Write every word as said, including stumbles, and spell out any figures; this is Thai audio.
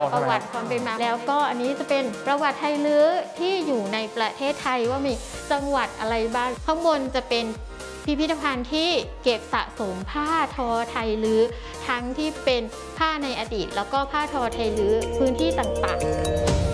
ประวัติความเป็นมาแล้วก็อันนี้จะเป็นประวัติไทยลื้อที่อยู่ในประเทศไทยว่ามีจังหวัดอะไรบ้างข้างบนจะเป็นพิพิธภัณฑ์ที่เก็บสะสมผ้าทอไทยลื้อทั้งที่เป็นผ้าในอดีตแล้วก็ผ้าทอไทยลื้อพื้นที่ต่างๆ